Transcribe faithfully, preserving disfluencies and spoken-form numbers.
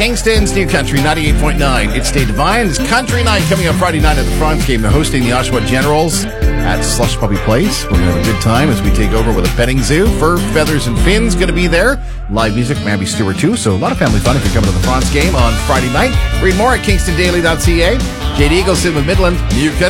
Kingston's New Country ninety-eight point nine. It's Stay Divine. It's Country Night coming up Friday night at the France game. They're hosting the Oshawa Generals at Slush Puppy Place. We're going to have a good time as we take over with a petting zoo. Fur, Feathers, and Fins going to be there. Live music from Abby Stewart, too. So a lot of family fun if you're coming to the France game on Friday night. Read more at kingston daily dot c a. Jade Eagleson with Midland New Country.